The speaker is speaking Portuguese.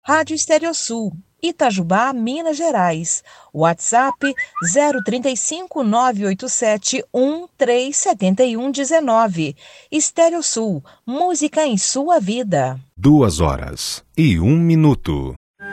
Rádio Estereosul, Itajubá, Minas Gerais. WhatsApp 035 987 1371 19. Estereosul, música em sua vida. 2 horas e 1 minuto.